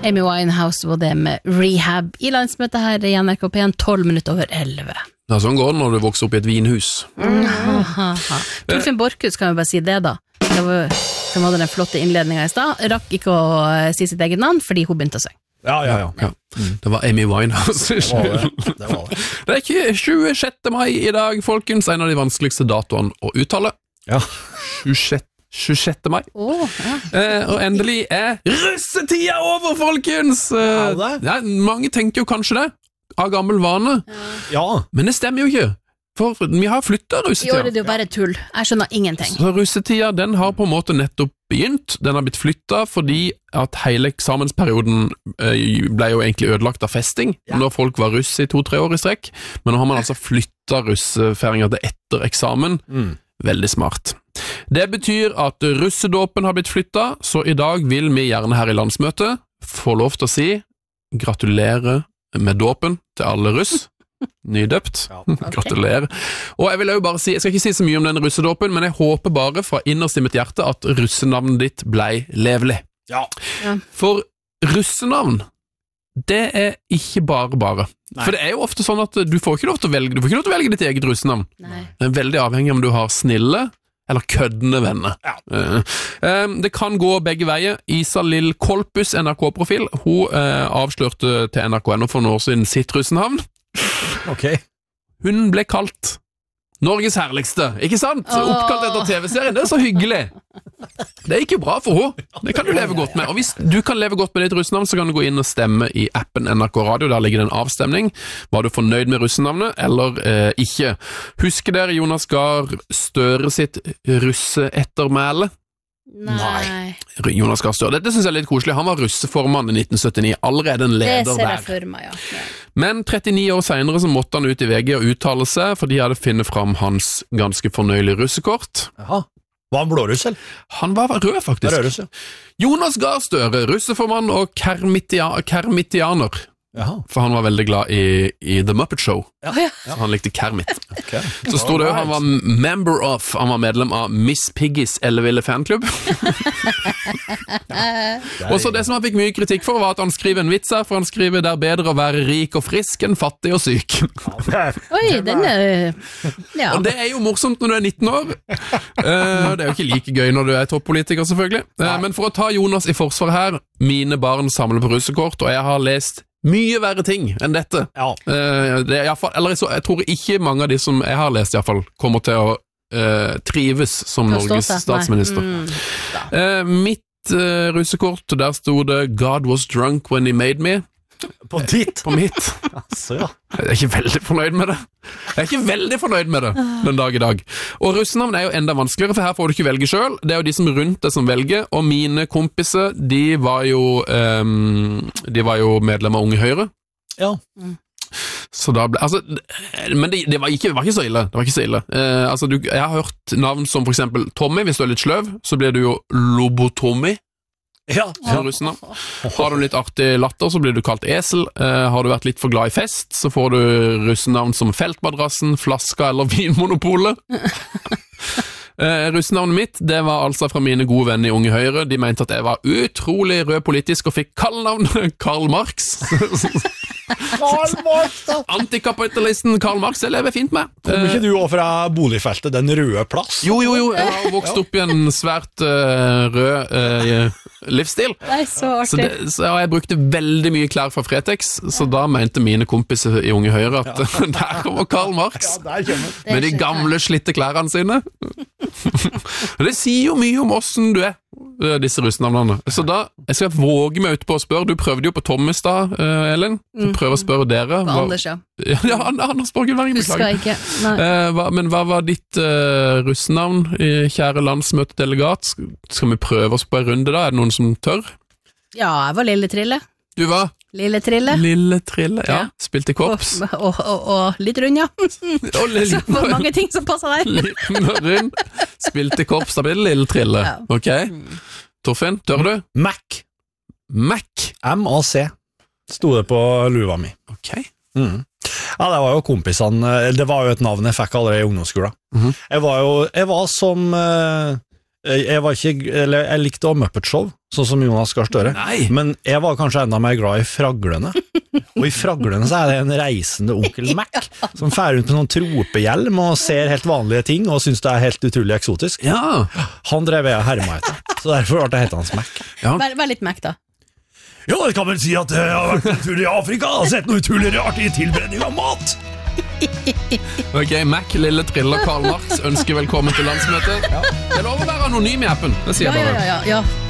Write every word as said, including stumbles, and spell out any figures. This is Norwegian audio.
Amy Winehouse var det med Rehab i landsmøtet her i N R K P en tolv minutter over elleve. Ja, sånn går det når du vokser opp i et vinhus. Mm. Torfinn Borchhus kan jo bare si det da. Det var, som hadde den flotte innledningen i sted. Rakk ikke å si sitt eget navn, fordi hun begynte å synge. Ja, ja, ja. ja. Mm. Det var Amy Winehouse. Det var det. Det var det. Det er ikke tjuesjette mai i dag, folkens. En av de vanskeligste datoene å uttale. Ja. tjuesjette mai. Oh, ja. eh, og endelig er russetida over, folkens! Eh, det? Ja, mange tenker jo kanskje det, av gammel vane. Ja. Men det stemmer jo ikke, for vi har flyttet I år russetida. er det jo bare tull. Jeg skjønner ingenting. Så russetida, den har på en måte nettopp begynt. Den har blitt flyttet fordi at hele eksamensperioden eh, ble jo egentlig ødelagt av festing, ja. Når folk var russ i to-tre år i strekk. Men nå har man altså flyttet russefeiringa til etter eksamen. Mm. Veldig smart. Det betyr at russedåpen har blitt flyttet, så i dag vil vi gjerne her i landsmøtet få lov til å si gratulerer med dåpen til alle russ. Nydøpt. Ja, okay. Gratulerer. Og jeg vil jo bare si, jeg skal ikke si så mye om den russedåpen, men jeg håper bare fra innerst i mitt hjerte at russenavnet ditt ble levelig. Ja. Ja. For russenavn, det er ikke bare bare. Nei. For det er jo ofte sånn at du får ikke lov til å velge, du får ikke lov til å velge ditt eget russenavn. Nei. Det er veldig avhengig om du har snille eller køddende venner. Ja. Uh, uh, det kan gå begge veier. Isalill Kolpus, N R K-profil, hun uh, avslørte til N R K N O for noen år siden sitt russenavn. Ok. Hun ble kalt Norges herligste, ikke sant? Oppkalt etter T V-serien, det er så hyggelig. Det er ikke bra for henne. Det kan du leve godt med. Og hvis du kan leve godt med ditt russenavn, så kan du gå inn og stemme i appen N R K Radio. Der ligger det en avstemning. Var du fornøyd med russenavnet, eller eh, ikke? Husker dere Jonas Gahr Støre sitt russeettermæle? Nei. Jonas Gahr Støre. Dette synes jeg er litt koselig. Han var russeformann i nitten syttini, allerede en leder der. Det ser jeg for meg, ja. Ja. Men trettioni år senere så måtte han ut i V G og uttale seg, for de hadde funnet fram hans ganske fornøyelige russekort. Jaha. Var han blåruss, eller? Han var rød, faktisk. Var rødruss, ja. Jonas Gahr Støre, russeformann og kermitia, kermitianer. Jaha. For han var veldig glad i, i The Muppet Show. Ja. Ja. Så han likte Kermit. Okay. Så stod det jo, han var member of, han var medlem av Miss Piggy's Elleville fanklubb. Og så det som han fikk mye kritikk for var at han skriver en vits her, for han skriver det er bedre å være rik og frisk enn fattig og syk. Oi, den er... Ja. Og det er jo morsomt når du er nitten år. Uh, det er jo ikke like gøy når du er toppolitiker, selvfølgelig. Uh, men for å ta Jonas i forsvar her, mine barn samler på russekort, og jeg har lest mye verre ting enn dette. Ja. Uh, det er i hvert fall, eller jeg, jeg tror ikke mange av de som jeg har lest i hvert fall, kommer til å uh, trives som Norges statsminister. Mm. Uh, mitt uh, russekort, der stod det God was drunk when he made me. På ditt? På mitt. Altså, ja. Jeg er ikke veldig fornøyd med det. Jeg er ikke veldig fornøyd med det den dag i dag. Og russenavn er jo enda vanskeligere, for her får du ikke velge selv. Det er jo de som rundt deg som velger, og mine kompiser, de var jo, um, de var jo medlemmer av Unge Høyre. Ja. Så da ble, altså, men det, det, var ikke, det var ikke så ille. Det var ikke så ille. Uh, altså, du, jeg har hørt navn som for eksempel Tommy, hvis du er litt sløv, så blir du jo Lobotommy. Ja, ja. Har du litt artig latter, så blir du kalt esel. uh, Har du vært litt for glad i fest, så får du russenavn som Feltmadrassen, Flaska eller Vinmonopolet. uh, Russenavnet mitt, det var altså fra mine gode venner i Unge Høyre. De mente at jeg var utrolig rød politisk og fikk kallenavn Karl Marx. Karl Marx da. Antikapitalisten Karl Marx, jeg lever fint med. Kommer ikke du også fra boligfeltet, den røde plass? Jo, jo, jo, jeg har vokst opp i en svært uh, rød uh, livsstil. Det er så artig. Så, det, så jeg brukte veldig mye klær fra Fretex, så da mente mine kompiser i Unge Høyre at ja. Der kommer Karl Marx. Ja, der kommer. Med de gamle slitte klærene sine. Det sier jo mye om hvordan du er, disse russenavnene. Så da, jeg skal våge meg ut på å spørre, du prøvde jo på Thomas da, Ellen. Du prøver å spørre dere. På Anders, ja. Ja, Anders Borgenberg, beklager. Husker ikke. Uh, hva, men hva var ditt uh, russenavn, kjære landsmøtedelegat? Skal vi prøve oss på en runde da? Er det noen som tør? Ja, jeg var Lille Trille. Du var? Lille Trille. Lille Trille, ja. ja. Spilte korps. Og, og, og, og litt rund, ja. Og litt, så for mange ting som passer der. Liten og rund. Spilte korps, da blir det Lille Trille. Ja. Ok. Torfinn, tør du? Mac. Mac? M A C. Stod det på luva mi. Ok. Mm. Ja, det var jo kompisene, det var jo et navn jeg fikk allerede i ungdomsskolen. Mm-hmm. Jeg var jo, jeg var som Jeg var ikke, eller jeg likte også Muppet Show, sånn som Jonas Gahr Støre. Nei. Men jeg var kanskje enda mer glad i Fraglene. Og i Fraglene så er det en reisende onkel Mac, som fer rundt med noen tropehjelm og ser helt vanlige ting, og synes det er helt utrolig eksotisk. Ja. Han drev jeg og herma etter, så derfor ble det hett hans Mac. Ja. Vær, vær litt Mac da. Ja, jeg kan vel si at jeg har vært en tur i Afrika og sett noe utrolig rart i tilberedning av mat. Ok, Mac, Lille Triller, Karl Marx ønsker velkommen til landsmøtet. Det er lov å være anonym i appen, det sier Ja, jeg ja, bare. ja, ja.